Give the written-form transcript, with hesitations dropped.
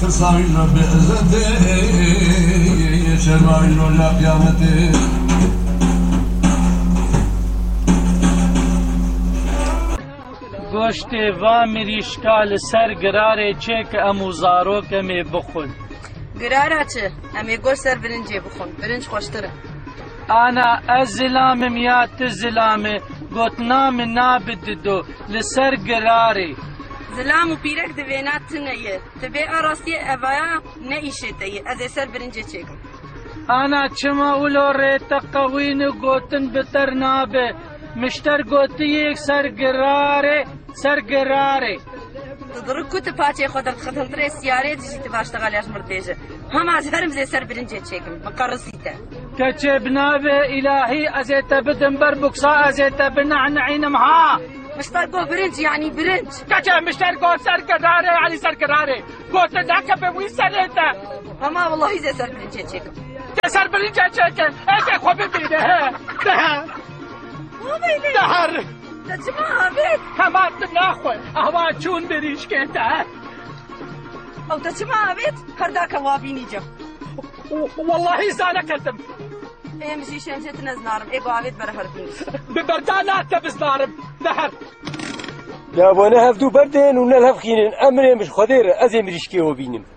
تساوينا بإزتي شرماوينا لا قيامتي گوشت و مریشکال سر گراره چه که امو زارو کمی بخون گراره چه؟ امی گوشت سر برنجی بخون برنج خوشتره انا از زلامم یا تزلامه گوتنام نابددو لسر گراره زلام و پیرک دوینات تنیه تبی آراستی اوایا نیشه تیه از سر برنجی چکم انا چما اولو ریتا قوین گوتن بتر نابه مشتر گوتی یک سر گراره تدرک کت پاچه خود خدمت ری سیاره دیجی تباشت غالیاش مرتیجه هم از هرم زی سر برنجی چکم مقرصیته کچه بنابه الهی ازیتا بدن بر بکسا ازیتا بنعنعینم ها مشتر گو برنج یعنی برنج کچه مشتر گو سر گراره یعنی سر گراره گوتن دکه به وی سریتا اما والله زی سر برنجی چکم سر برنجی چکم ایسه خوب ببینه دهر تجمع بيت كمان ناخذ اهوا چون بريش كده او تجمع بيت هرداك وابيني جم والله زانكتم ايه مشي شمشت نزنارم ايه بوابيت برهربين ببردانات بزنارم دهر يا بنا هفدو بردين ونلهف خينين امري مش خدير ازي مريشكي وبينم